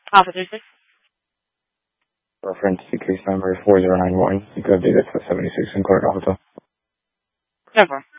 Officer 6. Reference to case number 4091. You could update it to 76 in court, officer. 10-4.